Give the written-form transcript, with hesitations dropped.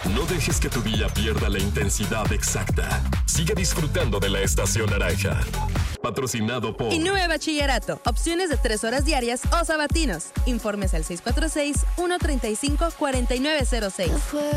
No dejes que tu día pierda la intensidad exacta. Sigue disfrutando de la Estación Naranja. Patrocinado por Innove Bachillerato. Opciones de 3 horas diarias o sabatinos. Informes al 646-135-4906.